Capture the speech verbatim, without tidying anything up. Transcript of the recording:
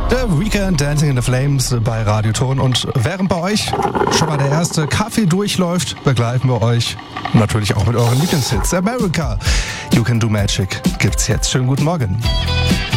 The Weekend Dancing in the Flames bei Radioton. Und während bei euch schon mal der erste Kaffee durchläuft, begleiten wir euch natürlich auch mit euren Lieblingshits. America, You Can Do Magic gibt's jetzt. Schönen guten Morgen.